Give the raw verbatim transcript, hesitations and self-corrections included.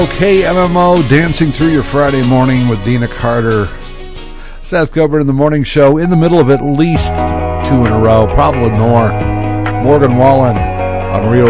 Okay, M M O, dancing through your Friday morning with Dina Carter. Seth Gilbert in the morning show, in the middle of at least two in a row, probably more. Morgan Wallen on Rio